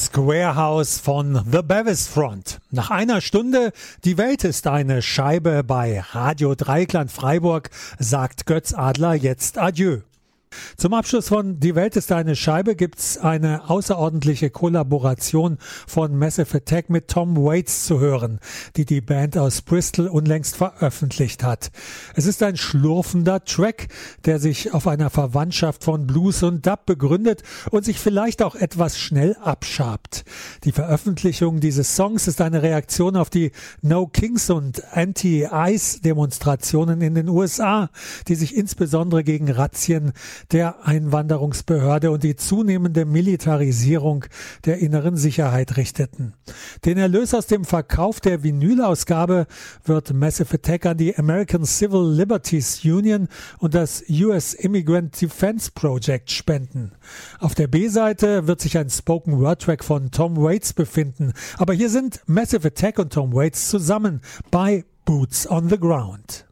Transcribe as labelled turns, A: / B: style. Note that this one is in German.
A: Squarehouse von The Bevis Front. Nach einer Stunde, die Welt ist eine Scheibe bei Radio Dreikland Freiburg, sagt Götz Adler jetzt Adieu. Zum Abschluss von Die Welt ist eine Scheibe gibt's eine außerordentliche Kollaboration von Massive Attack mit Tom Waits zu hören, die die Band aus Bristol unlängst veröffentlicht hat. Es ist ein schlurfender Track, der sich auf einer Verwandtschaft von Blues und Dub begründet und sich vielleicht auch etwas schnell abschabt. Die Veröffentlichung dieses Songs ist eine Reaktion auf die No Kings und Anti-ICE-Demonstrationen in den USA, die sich insbesondere gegen Razzien der Einwanderungsbehörde und die zunehmende Militarisierung der inneren Sicherheit richteten. Den Erlös aus dem Verkauf der Vinylausgabe wird Massive Attack an die American Civil Liberties Union und das US Immigrant Defense Project spenden. Auf der B-Seite wird sich ein Spoken-Word-Track von Tom Waits befinden, aber hier sind Massive Attack und Tom Waits zusammen bei Boots on the Ground.